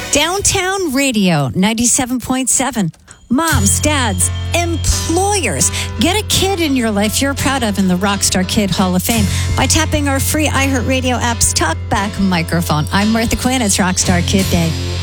Downtown Radio 97.7. Moms, dads, employers, get a kid in your life you're proud of in the Rockstar Kid Hall of Fame by tapping our free iHeartRadio app's TalkBack microphone. I'm Martha Quinn. It's Rockstar Kid Day.